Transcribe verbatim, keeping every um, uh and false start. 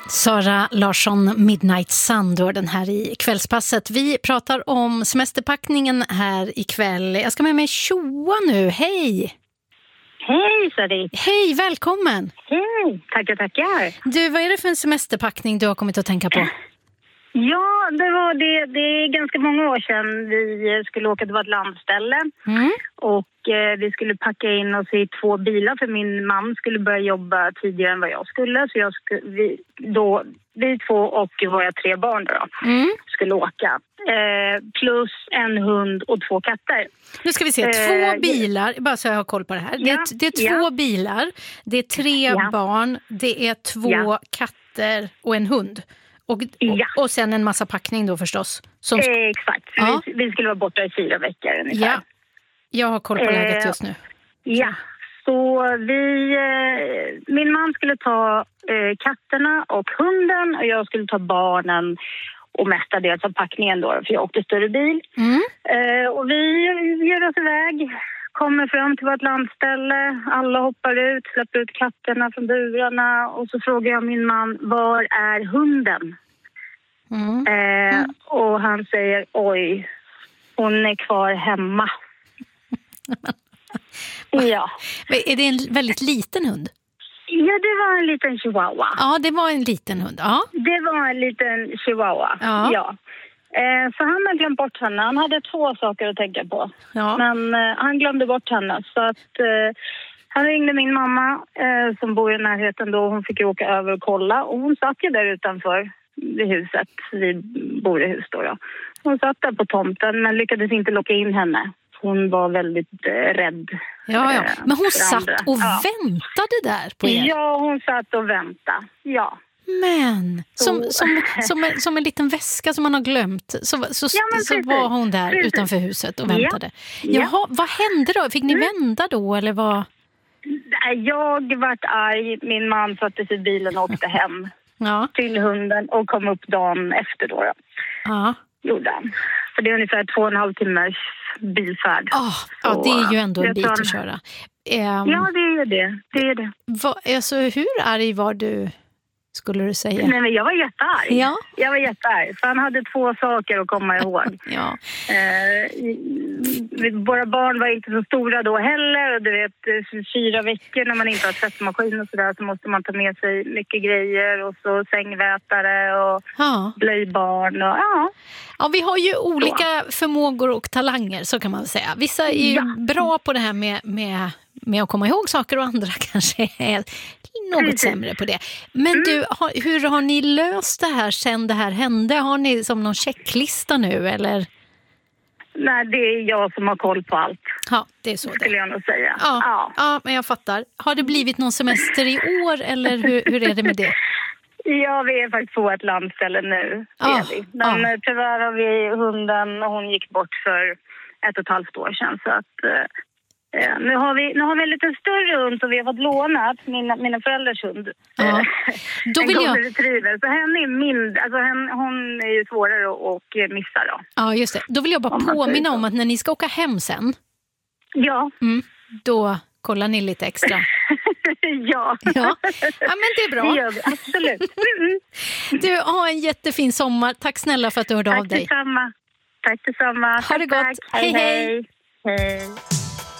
Sara Larsson, Midnight Sun, då den här i kvällspasset. Vi pratar om semesterpackningen här ikväll. Jag ska med mig Tjoa nu. Hej! Hej, Sari. Hej, välkommen! Hej, tackar, tackar. Du, vad är det för en semesterpackning du har kommit att tänka på? Ja, det var det. Det är ganska många år sedan vi skulle åka till vårt landställe. Mm. Och eh, vi skulle packa in oss i två bilar för min man skulle börja jobba tidigare än vad jag skulle. Så jag skulle, vi, då, vi två och våra tre barn då, Mm. skulle åka. Eh, plus en hund och två katter. Nu ska vi se, två Eh, bilar, bara så jag har koll på det här. Det är, Ja, det är två ja. bilar, det är tre Ja. barn, det är två Ja. katter och en hund. Och, Ja. och, och sen en massa packning då förstås. Som, Eh, exakt, Ja. vi, vi skulle vara borta i fyra veckor ungefär. ja, jag har koll på Eh, läget just nu. Ja, så vi, eh, min man skulle ta eh, katterna och hunden och jag skulle ta barnen och mestadels av packningen då, för jag åkte större bil. Mm. Eh, och vi ger oss iväg, kommer fram till vårt landställe, alla hoppar ut, släpper ut katterna från burarna och så frågar jag min man, var är hunden? Mm. Eh, Mm. Och han säger, oj, hon är kvar hemma. Ja. Är det en väldigt liten hund? Ja, det var en liten chihuahua. Ja, det var en liten hund. Ja. Det var en liten chihuahua, Ja. ja. Eh, så han har glömt bort henne. Han hade två saker att tänka på. Ja. Men eh, han glömde bort henne. Så att eh, han ringde min mamma eh, som bor i närheten då. Hon fick åka över och kolla. Och hon satt ju där utanför vid huset. Vi bor i hus då, då. Hon satt där på tomten men lyckades inte locka in henne. Hon var väldigt eh, rädd. Ja, ja. eh, Men hon för satt andra. och Ja. väntade där på er. Ja, hon satt och väntade. Ja. Men, som, Oh. som, som, en, som en liten väska som man har glömt, så, så, Ja, men så precis. var hon där Precis. utanför huset och Ja. väntade. Ja. Jaha, vad hände då? Fick ni Mm. vända då, eller vad? Nej, jag vart arg. Min man satte sig i bilen och åkte hem Ja, till hunden och kom upp dagen efter då. då. ja. Gjorde han. För det är ungefär två och en halv timmars bilfärd. Oh, ja, det är ju ändå en Jag bit tror- att köra. Um, Ja, det är det. Det är det. vad, alltså, hur arg var du, skulle du säga? Nej, men jag var jättearg. Ja. Jag var jättearg. För han hade två saker att komma ihåg. Ja. Eh, i- våra barn var inte så stora då heller. Och du vet, eh, fyra veckor när man inte har tvättmaskin och sådär så måste man ta med sig mycket grejer. Och så sängvätare och Ja. blöjbarn. Och, ja. Ja, vi har ju olika förmågor och talanger, så kan man säga. Vissa är ju Ja. bra på det här med, med, med att komma ihåg saker och andra kanske är något Precis. sämre på det. Men du, har, hur har ni löst det här sen det här hände? Har ni som någon checklista nu, eller? Nej, det är jag som har koll på allt, Ja, det är så det skulle jag nog säga. Ja, Ja. ja, men jag fattar. Har det blivit någon semester i år, eller hur, hur är det med det? Ja, vi är faktiskt på ett landställe nu. Ja, är vi. Men ja. eh, tyvärr har vi hunden och hon gick bort för ett och ett halvt år sedan. Så att, eh, nu, har vi, nu har vi en lite större hund som vi har fått lånat, mina, mina föräldrars hund. Ja. Eh, Då en vill jag- golden retriever. Så henne är mild, alltså henne, hon är ju svårare att, att missa då. Ja, just det. Då vill jag bara Om man säger påminna så. om att när ni ska åka hem sen, Ja, mm, då kollar ni lite extra. ja. Ja. Ja, men det är bra. Det gör vi, absolut. Mm. Du, ha en jättefin sommar. Tack snälla för att du hörde av Tack dig. detsamma. Tack detsamma. Ha det Tack, gott. tack. Hej, hej. Hej.